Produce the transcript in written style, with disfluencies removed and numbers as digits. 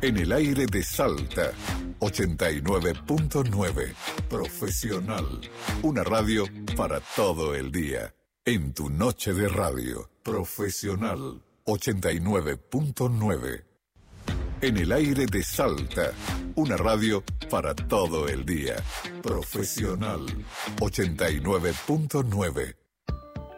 En el aire de Salta, 89.9. Profesional. Una radio para todo el día. En tu noche de radio. Profesional. 89.9. En el aire de Salta. Una radio para todo el día. Profesional. 89.9.